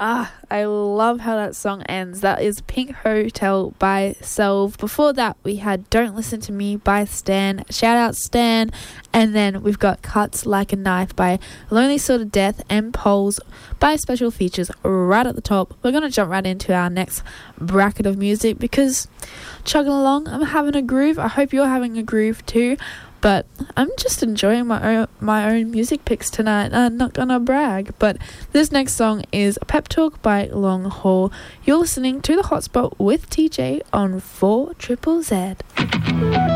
I love how that song ends. That is Pink Hotel by Salve. Before that, we had Don't Listen to Me by Stan. Shout out Stan. And then we've got Cuts Like a Knife by Lonely Sort of Death and Poles by Special Features right at the top. We're going to jump right into our next bracket of music because chugging along, I'm having a groove. I hope you're having a groove too. But I'm just enjoying my own music picks tonight. I'm not gonna brag. But this next song is Pep Talk by Long Haul. You're listening to The Hotspot with TJ on 4ZZZ.